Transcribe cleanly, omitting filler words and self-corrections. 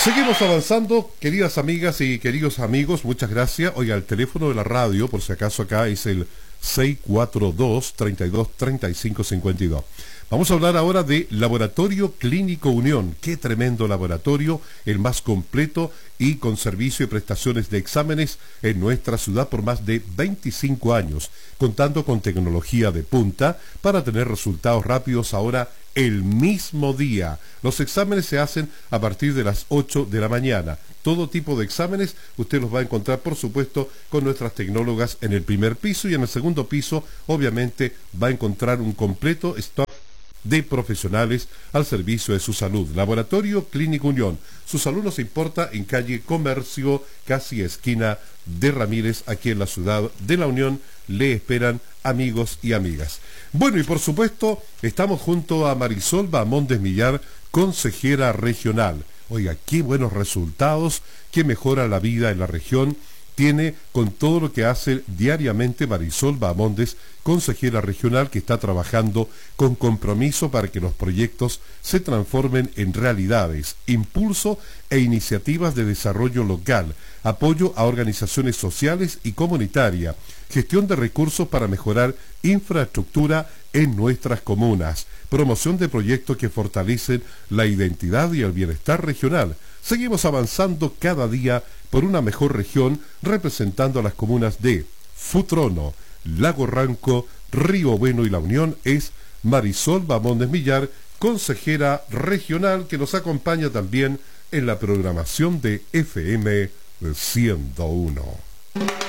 Seguimos avanzando, queridas amigas y queridos amigos, muchas gracias. Oiga, el teléfono de la radio, por si acaso acá, es el 642-323552. Vamos a hablar ahora de Laboratorio Clínico Unión. Qué tremendo laboratorio, el más completo y con servicio y prestaciones de exámenes en nuestra ciudad por más de 25 años, contando con tecnología de punta para tener resultados rápidos ahora el mismo día. Los exámenes se hacen a partir de las 8 de la mañana. Todo tipo de exámenes usted los va a encontrar, por supuesto, con nuestras tecnólogas en el primer piso, y en el segundo piso, obviamente, va a encontrar un completo stock de profesionales al servicio de su salud. Laboratorio Clínico Unión. Su salud nos importa, en calle Comercio, casi esquina de Ramírez, aquí en la ciudad de La Unión. Le esperan amigos y amigas. Bueno, y por supuesto, estamos junto a Marisol Bahamondes Millar, consejera regional. Oiga, qué buenos resultados, qué mejora la vida en la región tiene con todo lo que hace diariamente Marisol Bahamondes, consejera regional, que está trabajando con compromiso para que los proyectos se transformen en realidades, impulso e iniciativas de desarrollo local, apoyo a organizaciones sociales y comunitarias, gestión de recursos para mejorar infraestructura en nuestras comunas, promoción de proyectos que fortalecen la identidad y el bienestar regional. Seguimos avanzando cada día por una mejor región, representando a las comunas de Futrono, Lago Ranco, Río Bueno y La Unión. Es Marisol Bahamondes Millar, consejera regional, que nos acompaña también en la programación de FM 101.